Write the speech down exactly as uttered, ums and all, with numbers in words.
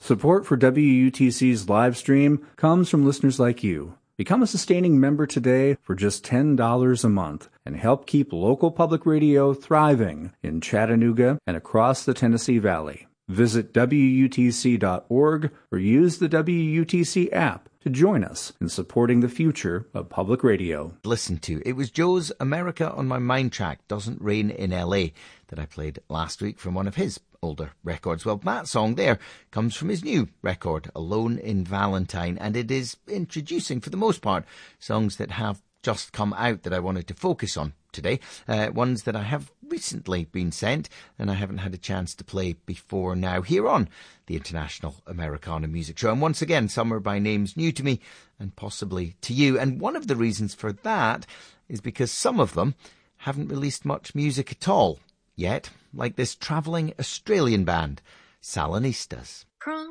Support for W U T C's live stream comes from listeners like you. Become a sustaining member today for just ten dollars a month and help keep local public radio thriving in Chattanooga and across the Tennessee Valley. Visit W U T C dot org or use the W U T C app to join us in supporting the future of public radio. Listen to. It was Joe's America on My Mind track, Doesn't Rain in L A, that I played last week from one of his older records. Well, that song there comes from his new record, Alone in Valentine, and it is introducing, for the most part, songs that have just come out that I wanted to focus on today. Uh, ones that I have recently been sent and I haven't had a chance to play before now here on the International Americana Music Show. And once again, some are by names new to me and possibly to you. And one of the reasons for that is because some of them haven't released much music at all yet, like this travelling Australian band, Salonistas. From